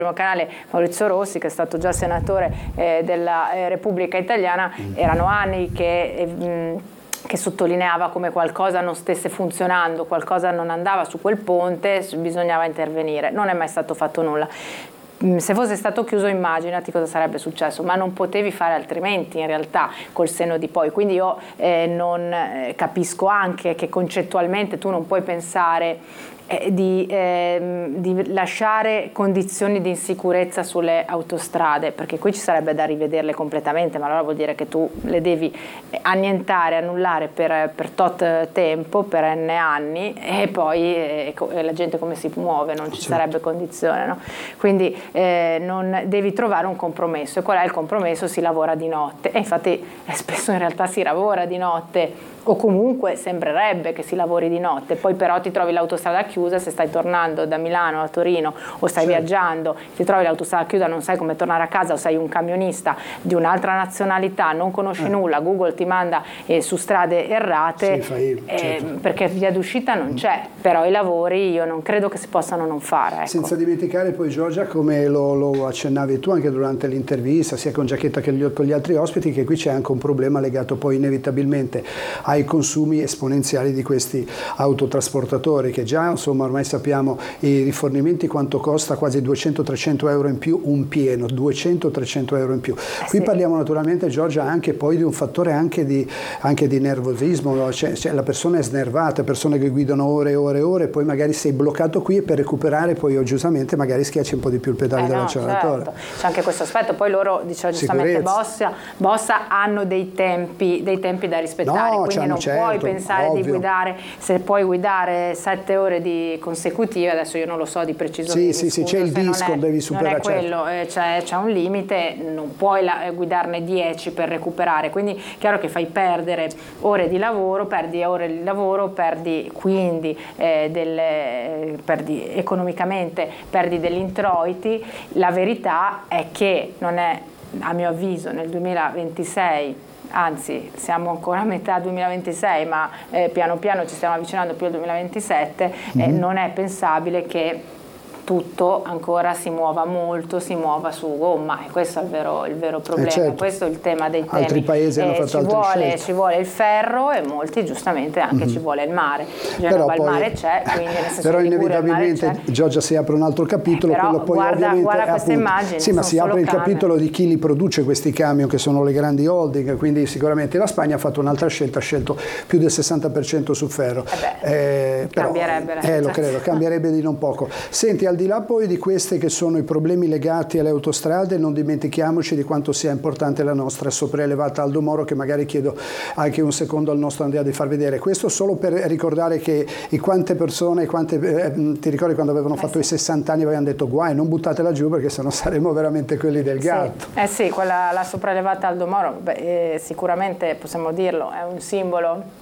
primo canale Maurizio Rossi, che è stato già senatore della Repubblica Italiana, erano anni che sottolineava come qualcosa non stesse funzionando, qualcosa non andava su quel ponte, bisognava intervenire. Non è mai stato fatto nulla. Se fosse stato chiuso, immaginati cosa sarebbe successo, ma non potevi fare altrimenti in realtà col senno di poi. Quindi io non capisco anche che concettualmente tu non puoi pensare di lasciare condizioni di insicurezza sulle autostrade, perché qui ci sarebbe da rivederle completamente, ma allora vuol dire che tu le devi annientare, annullare per tot tempo, per n anni, e poi la gente come si muove, non ci sarebbe condizione, no? Quindi non devi trovare un compromesso. E qual è il compromesso? Si lavora di notte, e infatti spesso in realtà si lavora di notte, o comunque sembrerebbe che si lavori di notte, poi però ti trovi l'autostrada chiusa. Se stai tornando da Milano a Torino o stai viaggiando, ti trovi l'autostrada chiusa, non sai come tornare a casa, o sei un camionista di un'altra nazionalità, non conosci nulla, Google ti manda su strade errate, perché via d'uscita non c'è, però i lavori io non credo che si possano non fare, ecco. Senza dimenticare poi, Giorgia, come lo accennavi tu anche durante l'intervista, sia con Giacchetta che con gli altri ospiti, che qui c'è anche un problema legato poi inevitabilmente ai consumi esponenziali di questi autotrasportatori, che già insomma ormai sappiamo i rifornimenti quanto costa, quasi 200-300 euro in più un pieno, 200-300 euro in più. Qui parliamo naturalmente, Giorgia, anche poi di un fattore anche di nervosismo, cioè la persona è snervata, persone che guidano ore e ore e ore, poi magari sei bloccato qui e per recuperare poi giustamente magari schiacci un po' di più il pedale dell'acceleratore. Certo. C'è anche questo aspetto, poi loro, diceva giustamente Bossa, hanno dei tempi da rispettare, quindi non puoi pensare di guidare, se puoi guidare 7 ore consecutive, adesso io non lo so di preciso. Sì, c'è il disco, devi superare. Non è quello, c'è un limite, non puoi guidarne 10 per recuperare, quindi è chiaro che fai perdere ore di lavoro, perdi quindi perdi economicamente, perdi degli introiti. La verità è che non è, a mio avviso, nel 2026, anzi siamo ancora a metà 2026, ma piano piano ci stiamo avvicinando più al 2027, non è pensabile che tutto ancora si muova su gomma, e questo è il vero problema. Certo. Questo è il tema dei temi. Altri paesi hanno fatto altre scelte. Ci vuole il ferro, e molti giustamente anche ci vuole il mare. Genova il mare c'è, quindi nel senso, però che inevitabilmente, Giorgia, si apre un altro capitolo, però quello poi guarda queste immagini. Sì, ma si apre il capitolo di chi li produce questi camion, che sono le grandi holding, quindi sicuramente la Spagna ha fatto un'altra scelta, ha scelto più del 60% sul ferro. Cambierebbe la lo credo, cambierebbe di non poco. Senti, al di là poi di questi che sono i problemi legati alle autostrade, non dimentichiamoci di quanto sia importante la nostra sopraelevata Aldo Moro, che magari chiedo anche un secondo al nostro Andrea di far vedere. Questo solo per ricordare che quante persone, ti ricordi quando avevano fatto i 60 anni, avevano detto guai, non buttatela giù perché sennò saremo veramente quelli del gatto. Sì, la sopraelevata Aldo Moro, sicuramente possiamo dirlo, è un simbolo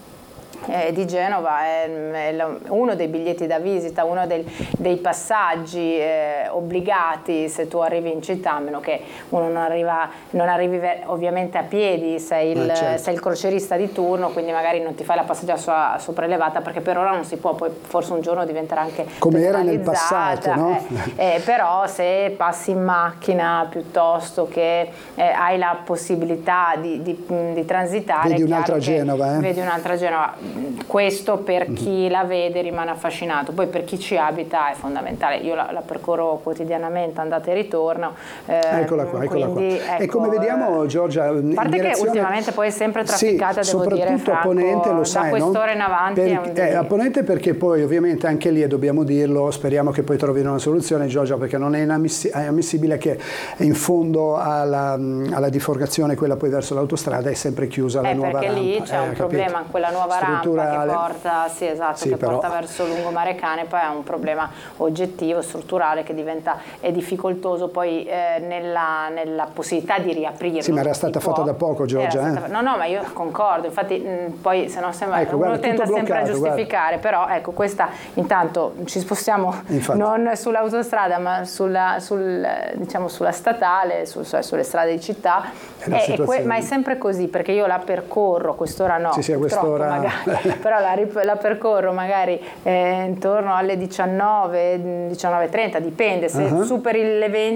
di Genova, è uno dei biglietti da visita, uno dei passaggi obbligati se tu arrivi in città, a meno che uno non arrivi ovviamente a piedi, sei il crocerista di turno, quindi magari non ti fai la passeggiata sopraelevata, perché per ora non si può, poi forse un giorno diventerà anche come era nel passato, no? Però se passi in macchina piuttosto che hai la possibilità di transitare, vedi un'altra Genova, vedi un'altra Genova. Questo per chi la vede rimane affascinato, poi per chi ci abita è fondamentale. Io la percorro quotidianamente, andata e ritorno. Eccola qua. Ecco, e come vediamo, Giorgia, a parte che ultimamente poi è sempre trafficata, devo soprattutto dire, Franco, a Ponente, lo sai, da quest'ora in avanti a Ponente, perché poi ovviamente anche lì, e dobbiamo dirlo, speriamo che poi trovino una soluzione, Giorgia, perché non è ammissibile che in fondo alla diforcazione, quella poi verso l'autostrada, è sempre chiusa la nuova rampa. Perché lì c'è un problema, quella nuova rampa che porta, porta verso Lungomare Cane, poi è un problema oggettivo, strutturale, che è difficoltoso poi nella possibilità di riaprirlo. Sì, ma era stata fatta da poco, Giorgia. No, ma io concordo, infatti poi se no sembra, uno tenta sempre a giustificare, però ecco, questa intanto ci spostiamo non sull'autostrada, ma sulla statale, sulle strade di città, ma è sempre così, perché io la percorro, quest'ora no, a quest'ora magari, però la percorro magari intorno alle 19, 19:30, dipende, se superi le 20